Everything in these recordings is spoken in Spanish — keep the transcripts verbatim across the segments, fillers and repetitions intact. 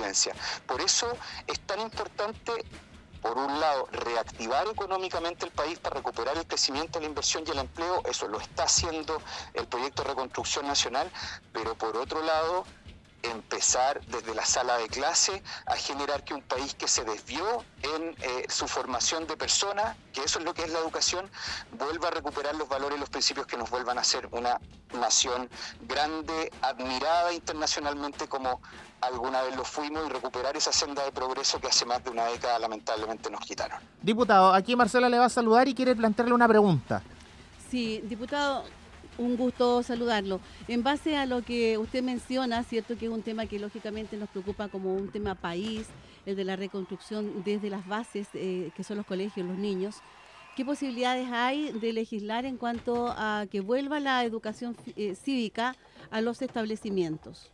diferencia. Por eso es tan importante, por un lado, reactivar económicamente el país para recuperar el crecimiento, la inversión y el empleo. Eso lo está haciendo el proyecto de reconstrucción nacional, pero por otro lado, empezar desde la sala de clase a generar que un país que se desvió en eh, su formación de persona, que eso es lo que es la educación, vuelva a recuperar los valores y los principios que nos vuelvan a ser una nación grande, admirada internacionalmente como alguna vez lo fuimos, y recuperar esa senda de progreso que hace más de una década lamentablemente nos quitaron. Diputado, aquí Marcela le va a saludar y quiere plantearle una pregunta. Sí, diputado, un gusto saludarlo. En base a lo que usted menciona, cierto que es un tema que lógicamente nos preocupa como un tema país, el de la reconstrucción desde las bases, eh, que son los colegios, los niños. ¿Qué posibilidades hay de legislar en cuanto a que vuelva la educación eh, cívica a los establecimientos?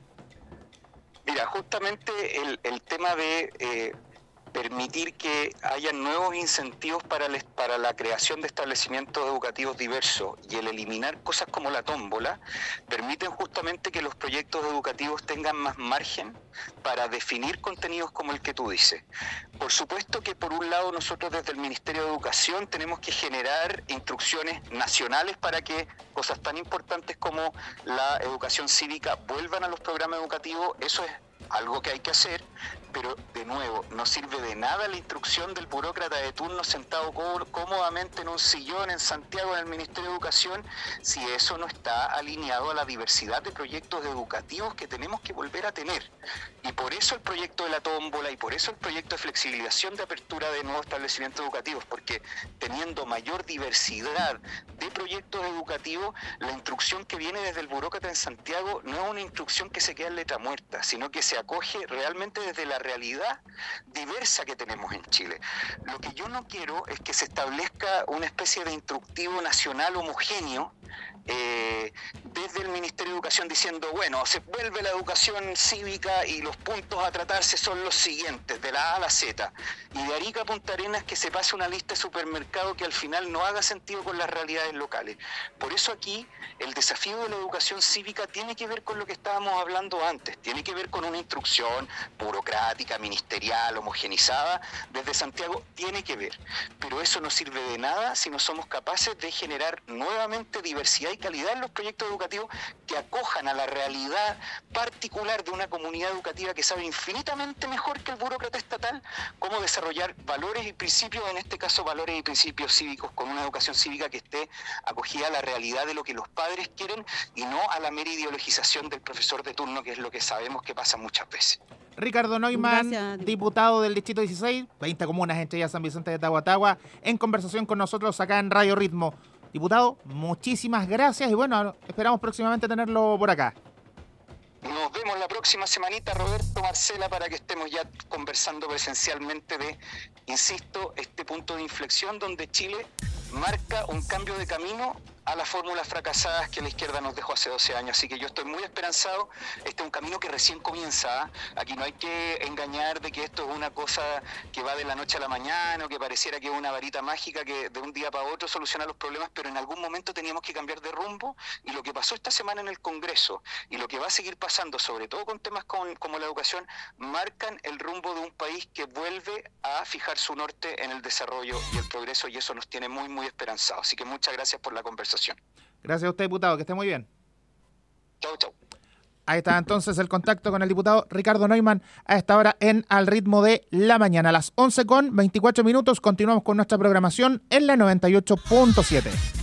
Mira, justamente el, el tema de eh, permitir que haya nuevos incentivos para, el, para la creación de establecimientos educativos diversos y el eliminar cosas como la tómbola, permiten justamente que los proyectos educativos tengan más margen para definir contenidos como el que tú dices. Por supuesto que por un lado nosotros desde el Ministerio de Educación tenemos que generar instrucciones nacionales para que cosas tan importantes como la educación cívica vuelvan a los programas educativos. Eso es algo que hay que hacer, pero de nuevo, no sirve de nada la instrucción del burócrata de turno sentado cómodamente en un sillón en Santiago en el Ministerio de Educación si eso no está alineado a la diversidad de proyectos educativos que tenemos que volver a tener. Y por eso el proyecto de la tómbola y por eso el proyecto de flexibilización de apertura de nuevos establecimientos educativos, porque teniendo mayor diversidad de proyectos educativos, la instrucción que viene desde el burócrata en Santiago no es una instrucción que se queda en letra muerta, sino que se acoge realmente desde la realidad diversa que tenemos en Chile. Lo que yo no quiero es que se establezca una especie de instructivo nacional homogéneo eh, desde el Ministerio de Educación diciendo, bueno, se vuelve la educación cívica y los puntos a tratarse son los siguientes, de la A a la Z, y de Arica a Punta Arenas que se pase una lista de supermercados que al final no haga sentido con las realidades locales. Por eso aquí el desafío de la educación cívica tiene que ver con lo que estábamos hablando antes, tiene que ver con una instrucción burocrática, ministerial, homogenizada desde Santiago, tiene que ver, pero eso no sirve de nada si no somos capaces de generar nuevamente diversidad y calidad en los proyectos educativos que acojan a la realidad particular de una comunidad educativa que sabe infinitamente mejor que el burócrata estatal cómo desarrollar valores y principios, en este caso valores y principios cívicos, con una educación cívica que esté acogida a la realidad de lo que los padres quieren y no a la mera ideologización del profesor de turno, que es lo que sabemos que pasa muchas veces. Ricardo Neumann, Gracias. Diputado del Distrito dieciséis, veinte comunas entre ellas San Vicente de Tahuatahua, en conversación con nosotros acá en Radio Ritmo. Diputado, muchísimas gracias y bueno, esperamos próximamente tenerlo por acá. Nos vemos la próxima semanita, Roberto, Marcela, para que estemos ya conversando presencialmente de, insisto, este punto de inflexión donde Chile marca un cambio de camino a las fórmulas fracasadas que la izquierda nos dejó hace doce años. Así que yo estoy muy esperanzado. Este es un camino que recién comienza. Aquí no hay que engañar de que esto es una cosa que va de la noche a la mañana o que pareciera que es una varita mágica que de un día para otro soluciona los problemas, pero en algún momento teníamos que cambiar de rumbo, y lo que pasó esta semana en el Congreso y lo que va a seguir pasando, sobre todo con temas con, como la educación, marcan el rumbo de un país que vuelve a fijar su norte en el desarrollo y el progreso, y eso nos tiene muy, muy esperanzados. Así que muchas gracias por la conversación. Gracias a usted, diputado, que esté muy bien. Chau, chau. Ahí está entonces el contacto con el diputado Ricardo Neumann a esta hora en Al Ritmo de la Mañana. A las once con veinticuatro minutos continuamos con nuestra programación en la noventa y ocho punto siete.